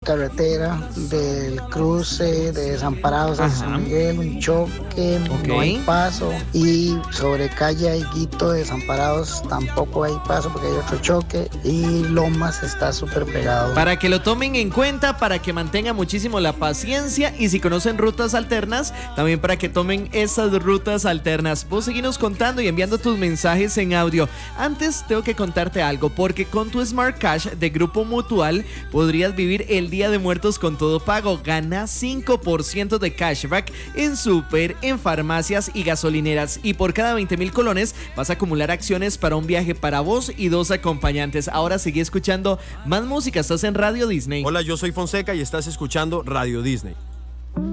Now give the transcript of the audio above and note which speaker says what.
Speaker 1: carretera del cruce de Desamparados a San Miguel, un choque, no hay paso. Y sobre calle Aiguito de Desamparados tampoco hay paso porque hay otro choque. Y Lomas está súper pegado.
Speaker 2: Para que lo tomen en cuenta, para que mantengan muchísimo la paciencia y si conocen rutas alternas, también para que tomen esas rutas alternas. Vos seguinos contando y enviando tus mensajes en audio. Antes tengo que contarte algo, porque con tu Smart Cash de Grupo Mutual podrías vivir el Día de Muertos con todo pago. Gana 5% de cashback en súper, en farmacias y gasolineras. Y por cada 20,000 colones vas a acumular acciones para un viaje para vos y 2 acompañantes. Ahora sigue escuchando más música. Estás en Radio Disney.
Speaker 3: Hola, yo soy Fonseca y estás escuchando Radio Disney.